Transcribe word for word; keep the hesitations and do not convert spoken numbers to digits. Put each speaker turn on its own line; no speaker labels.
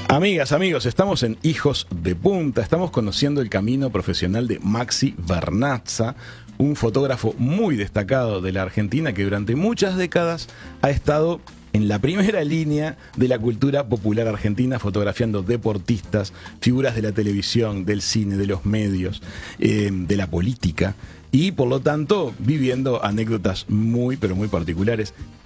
Amigas, amigos, estamos en Hijos de Punta, estamos conociendo el camino profesional de Maxi Vernazza, un fotógrafo muy destacado de la Argentina que durante muchas décadas ha estado en la primera línea de la cultura popular argentina, fotografiando deportistas, figuras de la televisión, del cine, de los medios, eh, de la política, y por lo tanto viviendo anécdotas muy pero muy particulares.